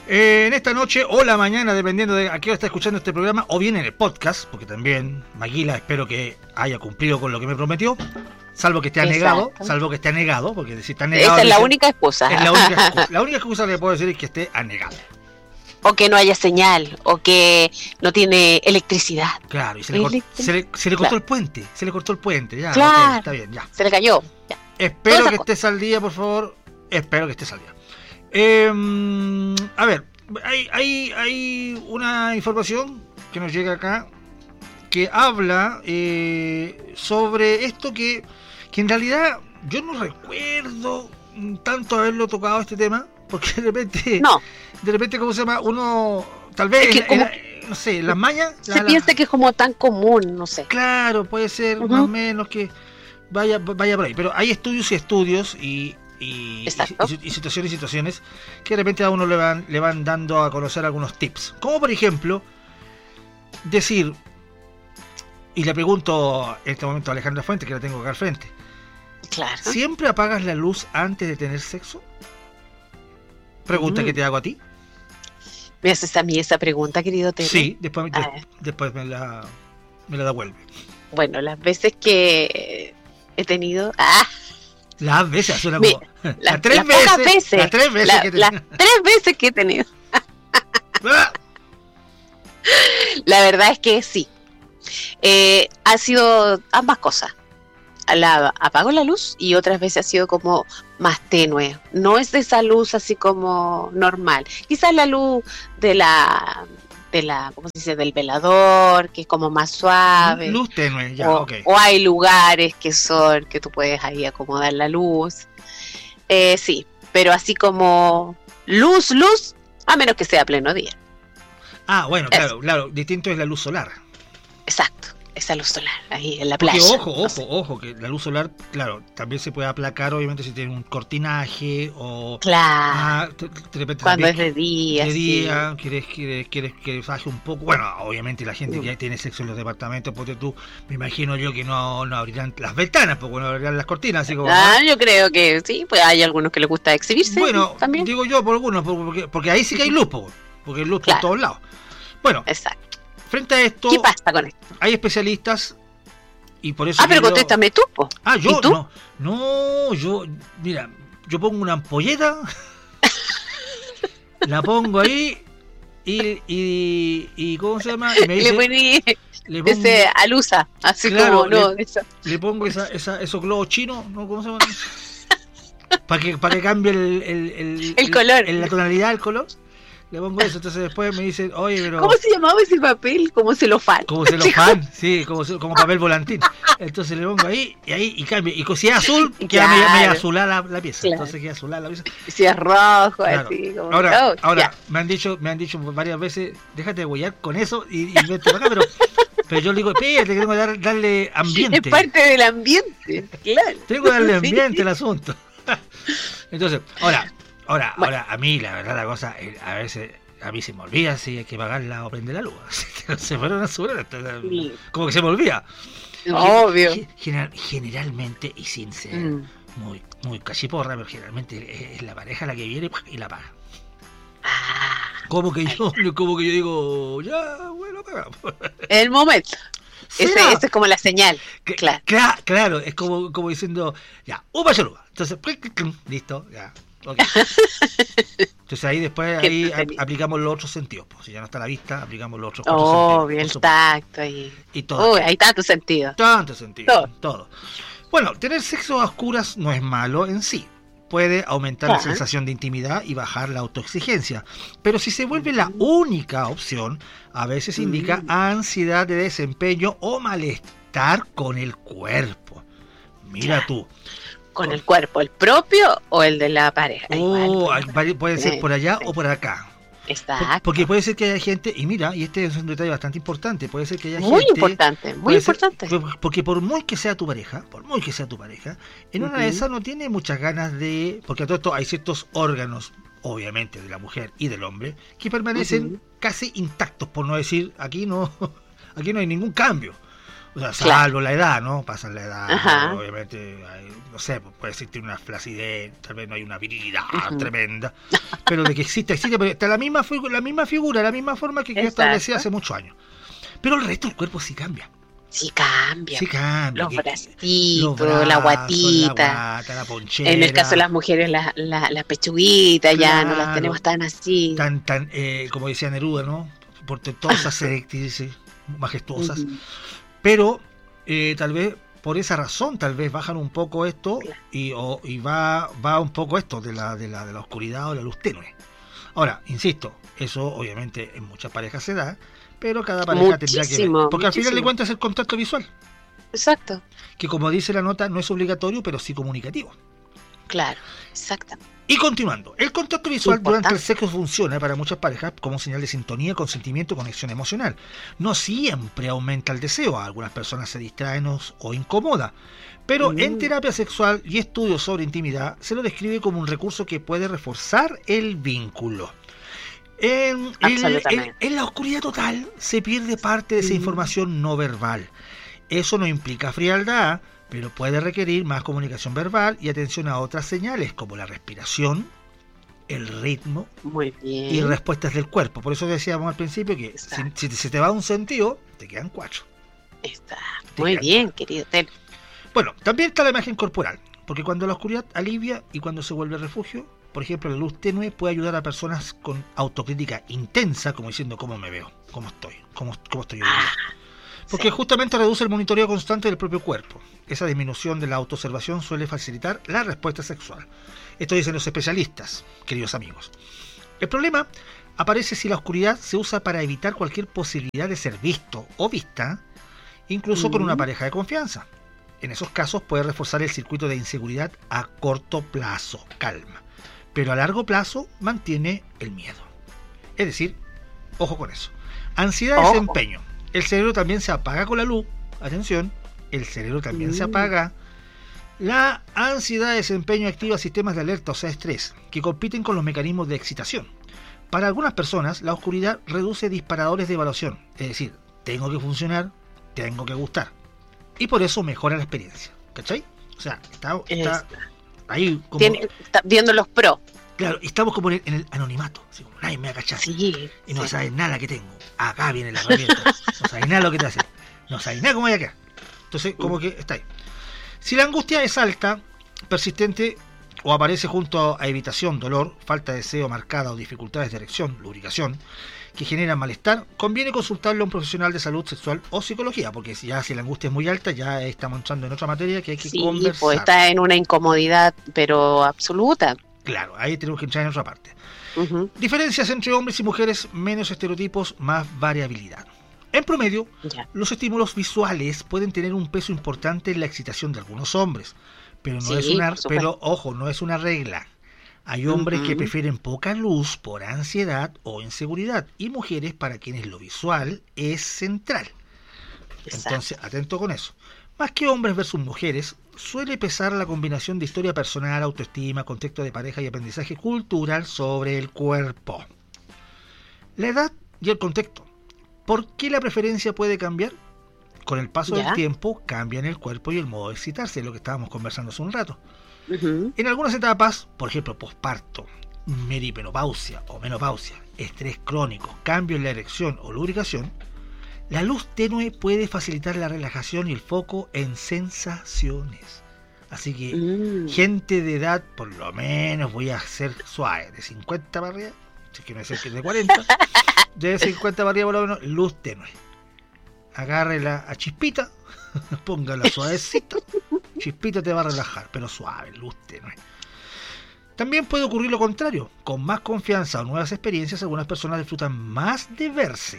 En esta noche o la mañana, dependiendo de a qué hora está escuchando este programa, o bien en el podcast, porque también Maguila espero que haya cumplido con lo que me prometió, salvo que esté anegado, porque si está anegado... Esa es la única excusa. Es la única excusa que le puedo decir es que esté anegado. O que no haya señal, o que no tiene electricidad. Claro, y se le cortó el puente, ya, claro. Okay, está bien, ya. Se le cayó. Ya. Espero que estés al día, por favor, espero que estés al día. A ver, hay una información que nos llega acá que habla sobre esto que en realidad yo no recuerdo tanto haberlo tocado este tema, porque de repente, ¿cómo se llama? Uno, tal vez, es que no sé, las mañas... piensa que es como tan común, no sé. Claro, puede ser más o menos que vaya por ahí, pero hay estudios y situaciones que de repente a uno le van dando a conocer algunos tips. Como por ejemplo, decir, y le pregunto en este momento a Alejandra Fuentes, que la tengo acá al frente, claro. ¿siempre apagas la luz antes de tener sexo? Pregunta que te hago a ti. ¿Me haces a mí esa pregunta, querido Tele? Sí, después me la devuelve. Bueno, las veces que he tenido... Las veces, suena como... Las tres veces que he tenido. La verdad es que sí. Ha sido ambas cosas. Apago la luz y otras veces ha sido como más tenue. No es de esa luz así como normal. Quizás la luz de la ¿cómo se dice? Del velador, que es como más suave. Luz tenue, ya, ok. O hay lugares que tú puedes ahí acomodar la luz. Sí, pero así como luz, a menos que sea pleno día. Ah, bueno, claro, distinto es la luz solar. Exacto, esa luz solar, ahí en la playa. Porque ojo, que la luz solar, claro, también se puede aplacar, obviamente, si tiene un cortinaje o... Claro, de repente cuando es de día. Quieres que baje un poco. Bueno, obviamente la gente que ya tiene sexo en los departamentos, porque tú, me imagino yo que no abrirán las ventanas, porque no abrirán las cortinas, así como... yo creo que sí, pues hay algunos que les gusta exhibirse. Bueno, también digo yo por algunos, porque ahí sí que hay luz, porque hay luz por todos lados. Bueno, exacto. Frente a esto, ¿qué pasa con esto? Hay especialistas y por eso... pero contéstame tú, po. ¿Yo? ¿Y tú? No, yo pongo una ampolleta, la pongo ahí y ¿cómo se llama? Y me dice, le pongo ese alusa, así claro, como, le pongo esos globos chinos, ¿no? ¿Cómo se llama? para que cambie el color, la tonalidad del color. Le pongo eso, entonces después me dicen, oye, pero... ¿Cómo se llamaba ese papel? Como celofán. Como celofán, sí, como papel volantín. Entonces le pongo ahí y cambia. Y si es azul, queda media azulada la pieza. Claro. Entonces queda azulada la pieza. Si es rojo, claro. Así como... Ahora me han dicho varias veces, déjate de huellar con eso y vete para acá, pero yo le digo, espérate, tengo que darle ambiente. Es parte del ambiente, claro. Tengo que darle ambiente al asunto. Entonces, Ahora, a mí, la verdad, la cosa, a veces, a mí se me olvida si hay que pagarla o prender la luz. Se fueron a subir, como que se me olvida. Obvio. Generalmente, y sin ser muy cachiporra, pero generalmente es la pareja la que viene y la paga. Como que yo digo, ya, bueno, apagamos. El momento. Ese es como la señal. Claro, es como diciendo, ya, upa chalupa. Entonces, listo, ya. Okay. Entonces ahí después aplicamos los otros sentidos, pues. Si ya no está a la vista, aplicamos los otros sentidos. Bien, el tacto ahí. Y todo. Hay tanto sentido. Todo. Bueno, tener sexo a oscuras no es malo en sí. Puede aumentar la sensación de intimidad y bajar la autoexigencia. Pero si se vuelve la única opción, a veces indica ansiedad de desempeño o malestar con el cuerpo. Mira tú. ¿Con el cuerpo, el propio o el de la pareja? Puede ser por allá o por acá. Exacto. Porque puede ser que haya gente, y mira, y este es un detalle bastante importante, puede ser que haya muy gente... Muy importante. Porque por muy que sea tu pareja, en una de esas no tiene muchas ganas de... Porque a todo esto hay ciertos órganos, obviamente, de la mujer y del hombre, que permanecen casi intactos, por no decir, aquí no hay ningún cambio. O sea, Claro. salvo la edad, ¿no? Pasa la edad, Ajá. obviamente, no sé, puede existir una flacidez, tal vez no hay una virilidad Ujú. tremenda, pero de que existe, pero está la misma figura, la misma forma que quedó establecida hace Exacto. muchos años. Pero el resto del cuerpo sí cambia. Sí cambia. Sí cambia. Los Los bracitos, la brazos, la guatita. guata, la En el caso de ponchera, las mujeres, las pechuguitas ya no las tenemos claro, tan así. como decía Neruda, ¿no? Portentosas, serectis, majestuosas. Ujú. Pero tal vez por esa razón, tal vez bajan un poco esto Claro. y va un poco esto de la oscuridad o la luz tenue. Ahora, insisto, eso obviamente en muchas parejas se da, pero cada pareja tendrá que ver. Muchísimo, Porque al final de muchísimo. cuentas es el contacto visual, Exacto. que como dice la nota no es obligatorio, pero sí comunicativo. Claro. Exactamente. Y continuando, el contacto visual durante el Importante. sexo funciona para muchas parejas como señal de sintonía, consentimiento y conexión emocional. No siempre aumenta el deseo, a algunas personas se distraen o incomoda, pero en Mm, terapia sexual y estudios sobre intimidad se lo describe como un recurso que puede reforzar el vínculo. absolutamente. En la oscuridad total se pierde parte de esa Mm, información no verbal. Eso no implica frialdad, pero puede requerir más comunicación verbal y atención a otras señales como la respiración, el ritmo muy y bien. respuestas del cuerpo. Por eso decíamos al principio que Exacto. si se te va un sentido, te quedan 4. Está Te muy quedan bien, 4. querido. Bueno, también está la imagen corporal, porque cuando la oscuridad alivia y cuando se vuelve refugio, por ejemplo, la luz tenue puede ayudar a personas con autocrítica intensa, como diciendo cómo me veo, cómo estoy, cómo estoy hoy día. Ah, Porque sí. justamente reduce el monitoreo constante del propio cuerpo. Esa disminución de la autoobservación suele facilitar la respuesta sexual. Esto dicen los especialistas, queridos amigos. El problema aparece si la oscuridad se usa para evitar cualquier posibilidad de ser visto o vista, incluso con una Mm, pareja de confianza. En esos casos puede reforzar el circuito de inseguridad a corto plazo, calma, pero a largo plazo mantiene el miedo. Es decir, ojo con eso. Ansiedad de ojo. desempeño. El cerebro también se apaga con la luz. Atención, el cerebro también se Mm, apaga. La ansiedad de desempeño activa sistemas de alerta, o sea, estrés, que compiten con los mecanismos de excitación. Para algunas personas, la oscuridad reduce disparadores de evaluación, es decir, tengo que funcionar, tengo que gustar. Y por eso mejora la experiencia. ¿Cachai? O sea, está está. ahí como... Está viendo los pros. Claro, estamos como en el anonimato, así como nadie me va a cachar. Sí, Y no sí. sabes nada que tengo. Acá viene la herramienta. No sabes nada lo que te hace. No sabes nada cómo hay acá. Entonces, como que está ahí. Si la angustia es alta, persistente o aparece junto a evitación, dolor, falta de deseo marcada o dificultades de erección, lubricación, que generan malestar, conviene consultarle a un profesional de salud sexual o psicología, porque si la angustia es muy alta, ya estamos entrando en otra materia que hay que Sí, conversar. pues está en una incomodidad, pero absoluta. Claro, ahí tenemos que entrar en otra parte. Ujú, Diferencias entre hombres y mujeres, menos estereotipos, más variabilidad. En promedio, ya. los estímulos visuales pueden tener un peso importante en la excitación de algunos hombres, pero no Sí, es una, por supuesto. pero ojo, no es una regla. Hay hombres que Ujú, prefieren poca luz por ansiedad o inseguridad y mujeres para quienes lo visual es central. exacto. Entonces, atento con eso. Más que hombres versus mujeres, suele pesar la combinación de historia personal, autoestima, contexto de pareja y aprendizaje cultural sobre el cuerpo. La edad y el contexto. ¿Por qué la preferencia puede cambiar? Con el paso del Ya. tiempo cambian el cuerpo y el modo de excitarse, lo que estábamos conversando hace un rato. Ujú, En algunas etapas, por ejemplo, posparto, merimenopausia o menopausia, estrés crónico, cambio en la erección o lubricación, la luz tenue puede facilitar la relajación y el foco en sensaciones. Así que, mm, gente de edad, por lo menos voy a ser suave, de 50 para arriba, si es que no es el que es de 40, de 50 para arriba por lo menos, luz tenue. Agárrela a Chispita, póngala suavecita, Chispita te va a relajar, pero suave, luz tenue. También puede ocurrir lo contrario, con más confianza o nuevas experiencias, algunas personas disfrutan más de verse.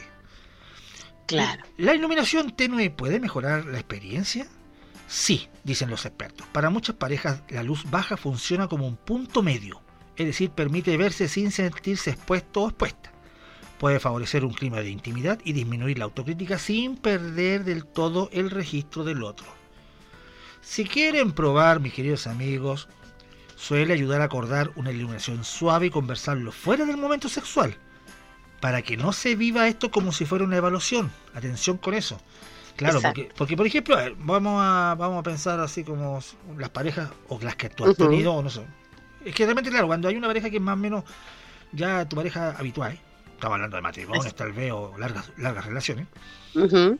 claro. ¿La iluminación tenue puede mejorar la experiencia? Sí, dicen los expertos. Para muchas parejas, la luz baja funciona como un punto medio, es decir, permite verse sin sentirse expuesto o expuesta. Puede favorecer un clima de intimidad y disminuir la autocrítica sin perder del todo el registro del otro. Si quieren probar, mis queridos amigos, suele ayudar a acordar una iluminación suave y conversarlo fuera del momento sexual, para que no se viva esto como si fuera una evaluación. Atención con eso. Claro, exacto. porque por ejemplo, a ver, vamos a pensar así como las parejas, o las que tú has tenido, o no sé. Es que realmente, claro, cuando hay una pareja que es más o menos ya tu pareja habitual, estamos hablando de matrimonios, tal vez, o largas relaciones, Ujú.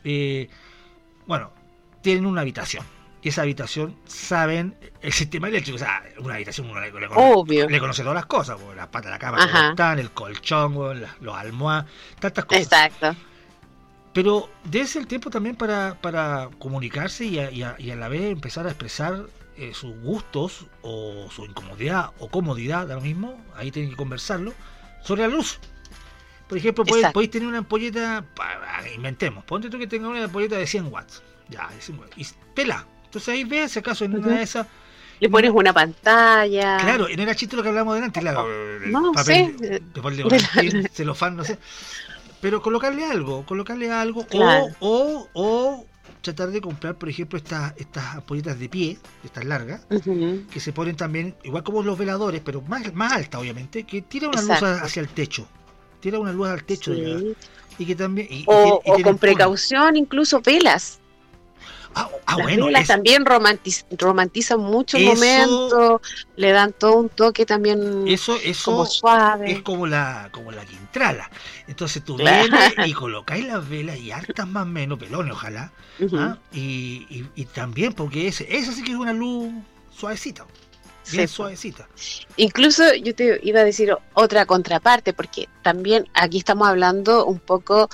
bueno, tienen una habitación. Y esa habitación saben el sistema eléctrico. O sea, una habitación uno Obvio. le conoce todas las cosas, pues, las patas de la cama, cómo Ajá. están, el colchón, los almohadas, tantas cosas. Exacto. Pero debe ser el tiempo también para comunicarse y a la vez empezar a expresar sus gustos o su incomodidad o comodidad, da lo mismo, ahí tienen que conversarlo, sobre la luz. Por ejemplo, Exacto. podéis tener una ampolleta, inventemos, ponte tú que tenga una ampolleta de 100 watts, ya, de 100 watts, y pela. Entonces ahí ves, si acaso en una de esas... Le pones una pantalla. Claro, no era chiste lo que hablamos delante, claro, el No papel, sé. papel de volantín, celofán, no sé. Pero colocarle algo, Claro. o tratar de comprar, por ejemplo, estas ampolletas de pie, estas largas, Ujú. que se ponen también, igual como los veladores, pero más alta, obviamente, que tira una luz Exacto. hacia el techo. Tira una luz al techo Sí. y que también. O Tienen con tono. precaución, incluso velas. Las Bueno, velas también romantizan mucho el eso, momento, le dan todo un toque también eso como es suave. como la quintrala. Entonces tú Claro. vienes y colocáis las velas y hartas más o menos, pelones ojalá. Ujú. Y también porque esa sí que es una luz suavecita, bien Sí. suavecita. Incluso yo te iba a decir otra contraparte, porque también aquí estamos hablando un poco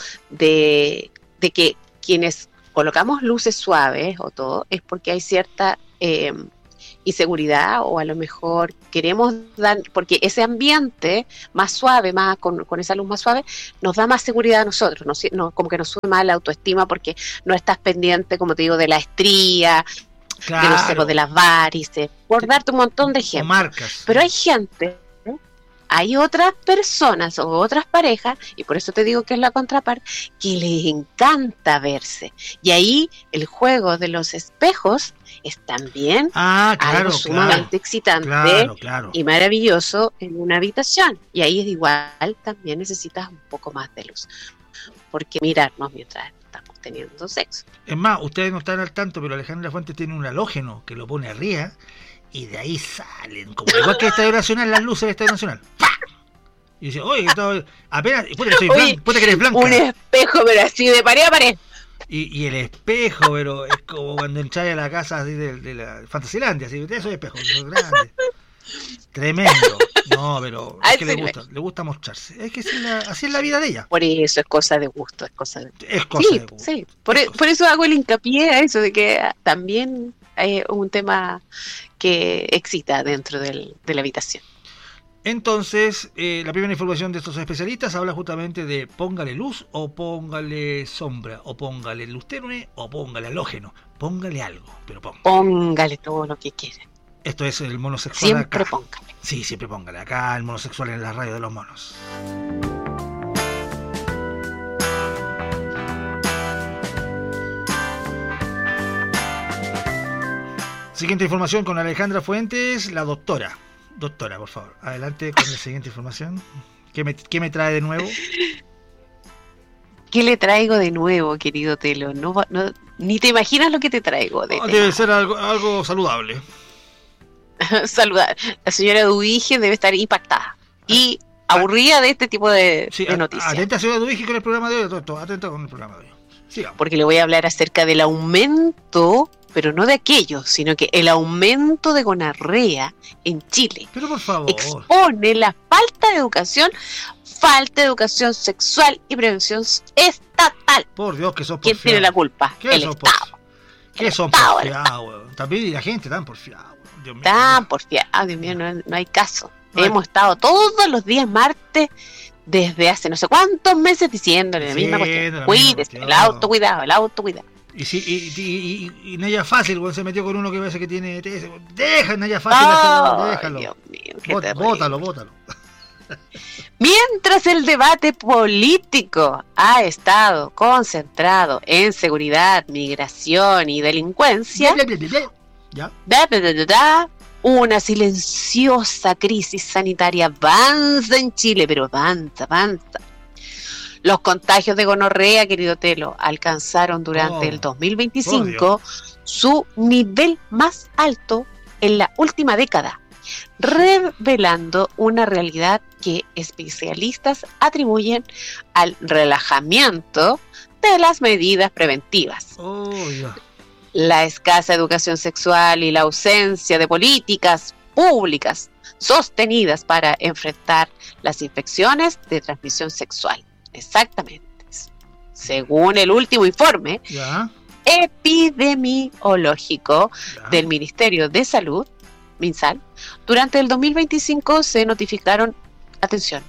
de que quienes colocamos luces suaves o todo, es porque hay cierta inseguridad, o a lo mejor queremos dar, porque ese ambiente más suave, más con esa luz más suave, nos da más seguridad a nosotros, como que nos sube más la autoestima, porque no estás pendiente, como te digo, de la estría, de no sé, pues, de Claro, las varices, por darte un montón de o ejemplos. marcas. Pero hay gente, hay otras personas o otras parejas, y por eso te digo que es la contraparte, que les encanta verse. Y ahí el juego de los espejos es también algo sumamente excitante claro. y maravilloso en una habitación. Y ahí es igual, también necesitas un poco más de luz, porque mirarnos mientras estamos teniendo sexo. Es más, ustedes no están al tanto, pero Alejandra Fuentes tiene un halógeno que lo pone arriba y de ahí salen, como igual que el Estadio Nacional, las luces del Estadio Nacional. ¡Pah! Y dice, oye, apenas, puta que eres blanca. Un espejo, pero así de pared a pared. Y el espejo, pero es como cuando entras a la casa así de la Fantasylandia, así, esos espejos, esos grandes. Tremendo. No, pero es que le gusta mostrarse. Es que así es la vida de ella. Por eso es cosa de gusto, es cosa de gusto. Sí. Por eso hago el hincapié a eso de que también hay un tema que excita dentro de la habitación. Entonces, la primera información de estos especialistas habla justamente de póngale luz o póngale sombra, o póngale luz tenue o póngale halógeno. Póngale algo, pero póngale todo lo que quiera. Esto es el monosexual siempre acá. Póngale. Sí, siempre póngale. Acá el monosexual en la radio de los monos. Siguiente información con Alejandra Fuentes, la doctora. Doctora, por favor, adelante con la siguiente información. ¿Qué me trae de nuevo? ¿Qué le traigo de nuevo, querido Telo? No, ni te imaginas lo que te traigo. Debe ser algo saludable. Saludar. La señora Dudige debe estar impactada y aburrida de este tipo de noticias. Atenta, señora Dudige, con el programa de hoy. Atenta con el programa de hoy. Sigamos. Porque le voy a hablar acerca del aumento, pero no de aquello, sino que el aumento de gonorrea en Chile. Pero por favor. Expone la falta de educación sexual y prevención estatal. Por Dios, que sos porfiado. ¿Quién tiene la culpa? El Estado. ¿Qué son porfiados? También y la gente tan porfiada. Tan porfiada, Dios mío, no hay caso. Hemos estado todos los días martes desde hace no sé cuántos meses diciéndole la misma cuestión. Cuídese, el autocuidado. Y Naya Fácil, cuando se metió con uno que parece que tiene ETS. Deja Naya Fácil, déjalo. Dios mío, Bótalo. Mientras el debate político ha estado concentrado en seguridad, migración y delincuencia, una silenciosa crisis sanitaria avanza en Chile, pero avanza. Los contagios de gonorrea, querido Telo, alcanzaron durante el 2025 su nivel más alto en la última década, revelando una realidad que especialistas atribuyen al relajamiento de las medidas preventivas. La escasa educación sexual y la ausencia de políticas públicas sostenidas para enfrentar las infecciones de transmisión sexual. Exactamente. Según el último informe epidemiológico del Ministerio de Salud, MinSal, durante el 2025 se notificaron, atención,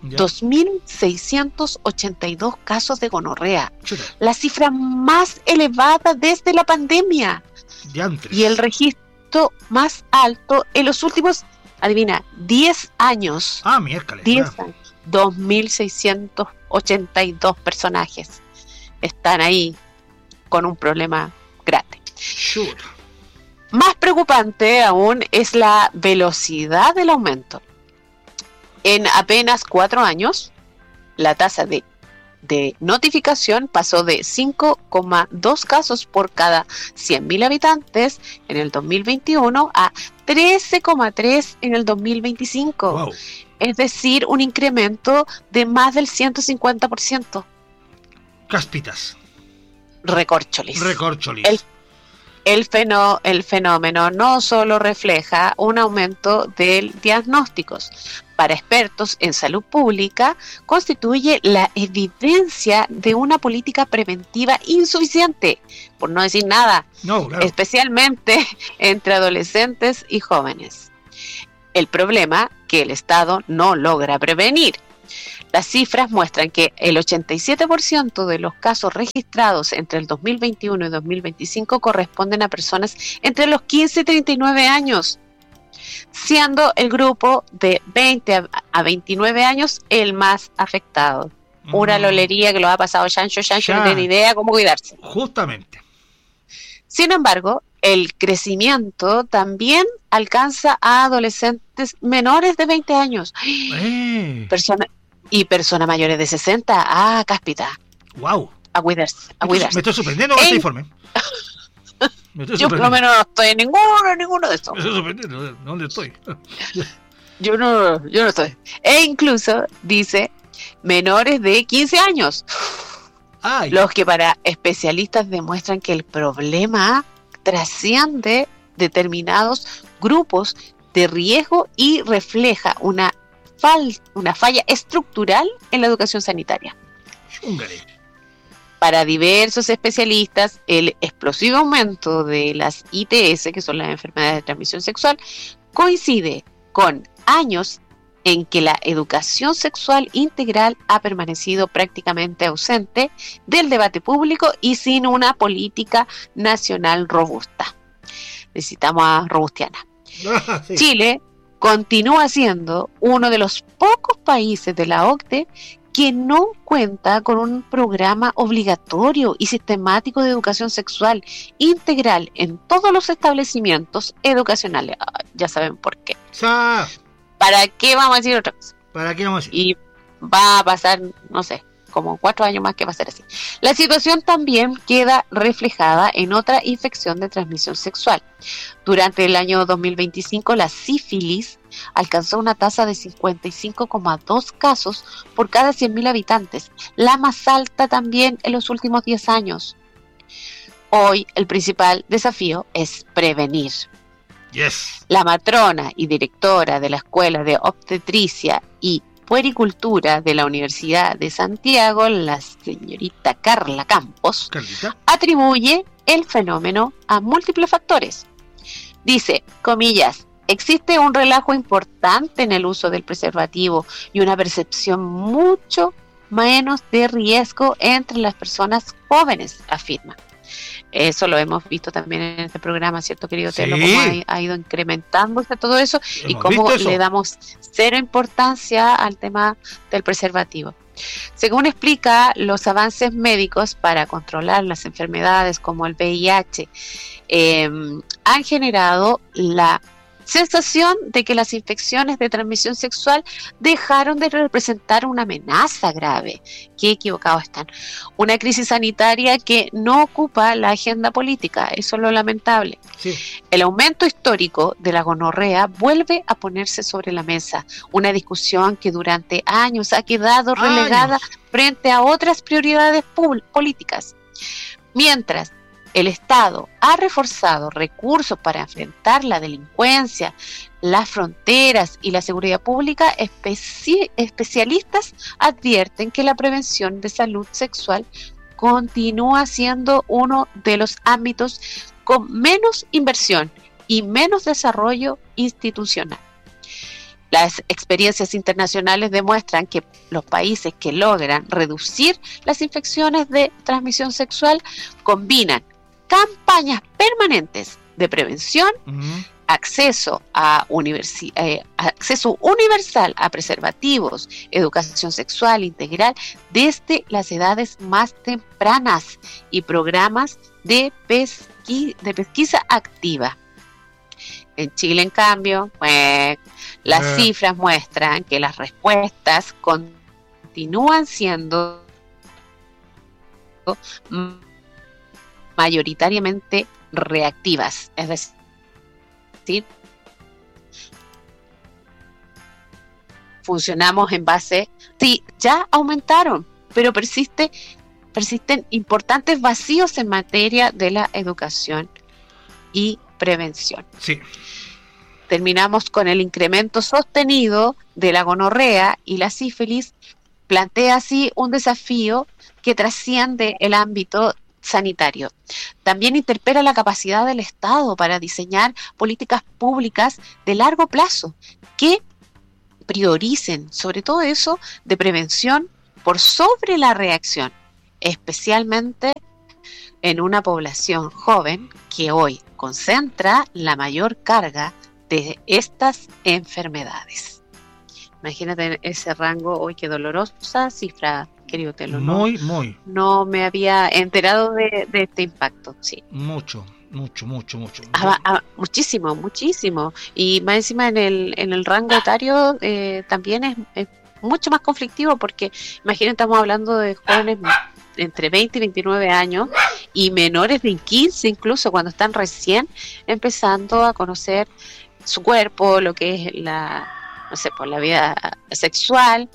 2.682 casos de gonorrea, la cifra más elevada desde la pandemia, y el registro más alto en los últimos, adivina, 10 años. Miércoles. 10 años. 2.682 personajes están ahí con un problema grande. Más preocupante aún es la velocidad del aumento. En apenas 4 años, la tasa de notificación pasó de 5,2 casos por cada 100.000 habitantes en el 2021 a 13,3 en el 2025. Wow. Es decir, un incremento de más del 150%. Cáspitas. Recorcholis. El fenómeno no solo refleja un aumento de diagnósticos. Para expertos en salud pública, constituye la evidencia de una política preventiva insuficiente, por no decir nada, especialmente entre adolescentes y jóvenes. El problema que el Estado no logra prevenir. Las cifras muestran que el 87% de los casos registrados entre el 2021 y 2025 corresponden a personas entre los 15 y 39 años, siendo el grupo de 20 a 29 años el más afectado. Una lolería que lo ha pasado Chancho, no tiene idea cómo cuidarse. Justamente. Sin embargo, el crecimiento también alcanza a adolescentes menores de 20 años. Personas mayores de 60. Cáspita. Wow. A cuidarse. Me estoy sorprendiendo con este informe. Yo por lo menos no estoy en ninguno de estos. Me estoy sorprendiendo. ¿Dónde estoy? Yo no estoy. E incluso dice menores de 15 años. Los que para especialistas demuestran que el problema trasciende determinados grupos de riesgo y refleja una falla estructural en la educación sanitaria. Para diversos especialistas, el explosivo aumento de las ITS, que son las enfermedades de transmisión sexual, coincide con años en que la educación sexual integral ha permanecido prácticamente ausente del debate público y sin una política nacional robusta. Necesitamos a Robustiana. Sí. Chile continúa siendo uno de los pocos países de la OCDE que no cuenta con un programa obligatorio y sistemático de educación sexual integral en todos los establecimientos educacionales. Ya saben por qué. ¿Para qué vamos a decir otra vez? ¿Para qué vamos a decir? Y va a pasar, no sé, como 4 años más que va a ser así. La situación también queda reflejada en otra infección de transmisión sexual. Durante el año 2025, la sífilis alcanzó una tasa de 55,2 casos por cada 100.000 habitantes, la más alta también en los últimos 10 años. Hoy, el principal desafío es prevenir. La matrona y directora de la Escuela de Obstetricia y Puericultura de la Universidad de Santiago, la señorita Carla Campos, atribuye el fenómeno a múltiples factores. Dice, comillas, existe un relajo importante en el uso del preservativo y una percepción mucho menos de riesgo entre las personas jóvenes, afirma. Eso lo hemos visto también en este programa, ¿cierto, querido Telo? Cómo ha ido incrementándose todo eso y cómo le damos cero importancia al tema del preservativo. Según explica, los avances médicos para controlar las enfermedades como el VIH han generado la sensación de que las infecciones de transmisión sexual dejaron de representar una amenaza grave. Qué equivocados están. Una crisis sanitaria que no ocupa la agenda política, eso es lo lamentable. Sí. El aumento histórico de la gonorrea vuelve a ponerse sobre la mesa, una discusión que durante años ha quedado relegada frente a otras prioridades políticas. Mientras el Estado ha reforzado recursos para enfrentar la delincuencia, las fronteras y la seguridad pública, especialistas advierten que la prevención de salud sexual continúa siendo uno de los ámbitos con menos inversión y menos desarrollo institucional. Las experiencias internacionales demuestran que los países que logran reducir las infecciones de transmisión sexual combinan campañas permanentes de prevención, acceso universal a preservativos, educación sexual integral desde las edades más tempranas y programas de pesquisa activa. En Chile, en cambio, las cifras muestran que las respuestas continúan siendo mayoritariamente reactivas, es decir, funcionamos en base, sí, ya aumentaron, pero persisten importantes vacíos en materia de la educación y prevención. Sí. Terminamos con el incremento sostenido de la gonorrea y la sífilis, plantea así un desafío que trasciende el ámbito sanitario. También interpela la capacidad del Estado para diseñar políticas públicas de largo plazo que prioricen, sobre todo eso, de prevención por sobre la reacción, especialmente en una población joven que hoy concentra la mayor carga de estas enfermedades. Imagínate ese rango, hoy qué dolorosa cifra, querido Telo. No me había enterado de este impacto, sí. Mucho. Muchísimo. Y más encima en el rango etario también es mucho más conflictivo, porque imagínate, estamos hablando de jóvenes entre 20 y 29 años y menores de 15 incluso, cuando están recién empezando a conocer su cuerpo, lo que es la vida sexual,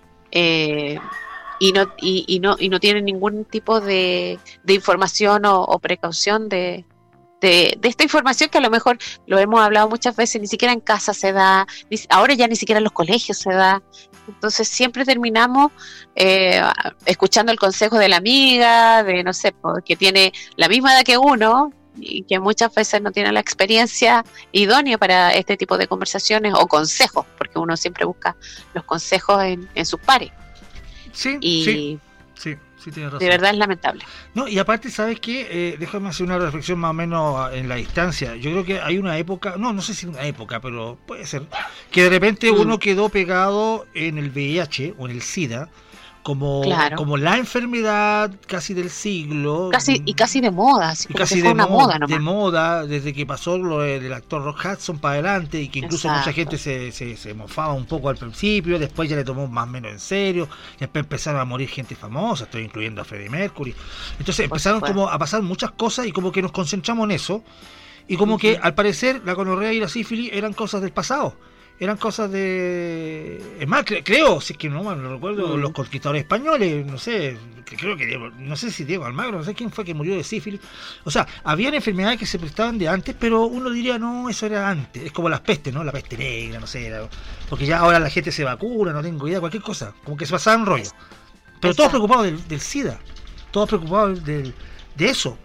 y no tienen ningún tipo de información o precaución de esta información, que a lo mejor lo hemos hablado muchas veces, ni siquiera en casa se da, ahora ya ni siquiera en los colegios se da. Entonces siempre terminamos escuchando el consejo de la amiga, que tiene la misma edad que uno y que muchas veces no tiene la experiencia idónea para este tipo de conversaciones o consejos, porque uno siempre busca los consejos en sus pares. Sí, tienes razón. De verdad es lamentable. No, y aparte, ¿sabes qué? Déjame hacer una reflexión más o menos en la distancia. Yo creo que hay una época, no sé si una época, pero puede ser, que de repente uno quedó pegado en el VIH o en el SIDA, como la enfermedad casi del siglo. Casi de moda, así como que fue una moda nomás. De moda, desde que pasó lo del actor Rock Hudson para adelante, y que incluso mucha gente se mofaba un poco al principio, después ya le tomó más o menos en serio, y después empezaron a morir gente famosa, estoy incluyendo a Freddie Mercury. Entonces empezaron como a pasar muchas cosas, y como que nos concentramos en eso, y como que al parecer la gonorrea y la sífilis eran cosas del pasado. Eran cosas de... Es más, creo, si es que no mal lo recuerdo, los conquistadores españoles, no sé si Diego Almagro, no sé quién fue que murió de sífilis. O sea, habían enfermedades que se prestaban de antes, pero uno diría, no, eso era antes. Es como las pestes, ¿no? La peste negra, no sé, porque ya ahora la gente se vacuna, no tengo idea, cualquier cosa. Como que se pasaban rollo. Pero todos preocupados del SIDA, todos preocupados de eso.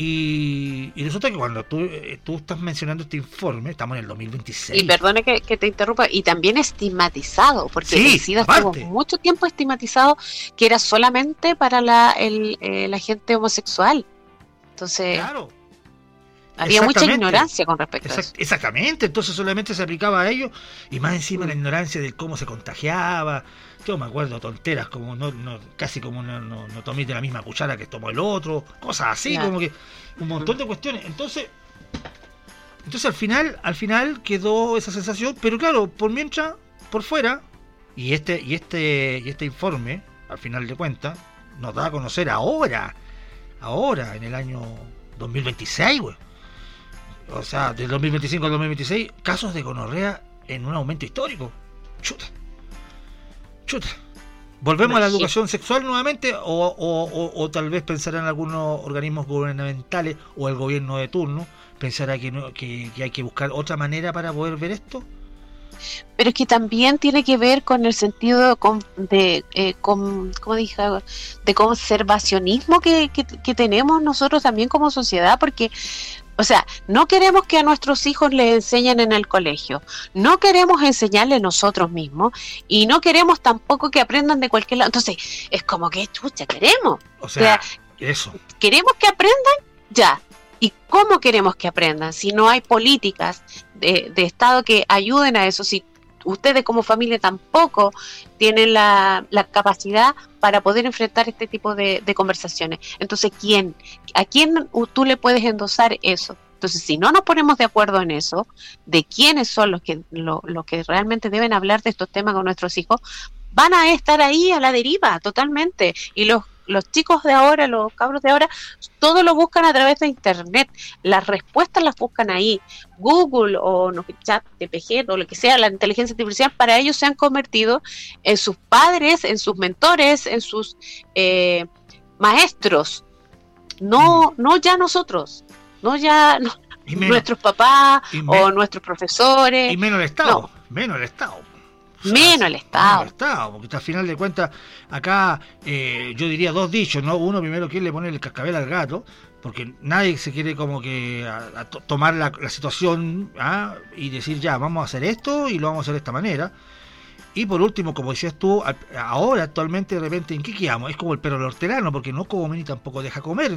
Y resulta que cuando tú estás mencionando este informe, estamos en el 2026. Y perdone que te interrumpa, y también estigmatizado, porque el SIDA estuvo mucho tiempo estigmatizado, que era solamente para la gente homosexual. Entonces, había mucha ignorancia con respecto a eso. Exactamente, entonces solamente se aplicaba a ellos, y más encima la ignorancia de cómo se contagiaba. Yo me acuerdo tonteras como casi como no tomé de la misma cuchara que tomó el otro, cosas así, como que un montón de cuestiones. Entonces Entonces al final quedó esa sensación, pero claro, por mientras, por fuera, y este informe, al final de cuentas, nos da a conocer ahora, en el año 2026, güey. O sea, del 2025 al 2026, casos de gonorrea en un aumento histórico. Chuta. ¿Volvemos a la educación sexual nuevamente o tal vez pensarán algunos organismos gubernamentales o el gobierno de turno pensará que hay que buscar otra manera para poder ver esto? Pero es que también tiene que ver con el sentido de conservacionismo que tenemos nosotros también como sociedad, porque, o sea, no queremos que a nuestros hijos les enseñen en el colegio, no queremos enseñarles nosotros mismos y no queremos tampoco que aprendan de cualquier lado. Entonces, es como que, chucha, queremos. O sea, eso. ¿Queremos que aprendan? Ya. ¿Y cómo queremos que aprendan? Si no hay políticas de Estado que ayuden a eso, si ustedes como familia tampoco tienen la capacidad para poder enfrentar este tipo de conversaciones. Entonces, ¿a quién tú le puedes endosar eso? Entonces, si no nos ponemos de acuerdo en eso, de quiénes son los que realmente deben hablar de estos temas con nuestros hijos, van a estar ahí a la deriva totalmente. Y los chicos de ahora, los cabros de ahora, todo lo buscan a través de internet. Las respuestas las buscan ahí. Google o ChatGPT o lo que sea, la inteligencia artificial, para ellos se han convertido en sus padres, en sus mentores, en sus maestros. No ya nosotros, nuestros papás o nuestros profesores. Y menos el Estado, no. Menos el Estado. Menos el Estado. Porque al final de cuentas, acá yo diría dos dichos, ¿no? Uno, primero, que le pone el cascabel al gato, porque nadie se quiere como que a tomar la situación y decir, ya, vamos a hacer esto y lo vamos a hacer de esta manera. Y por último, como decías tú, ahora actualmente de repente, ¿en qué quedamos? Es como el perro del hortelano, porque no come ni tampoco deja comer.